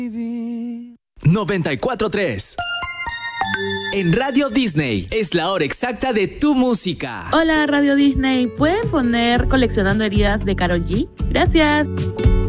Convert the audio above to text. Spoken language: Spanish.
94.3. En Radio Disney es la hora exacta de tu música. Hola Radio Disney, ¿pueden poner Coleccionando Heridas de Karol G? Gracias.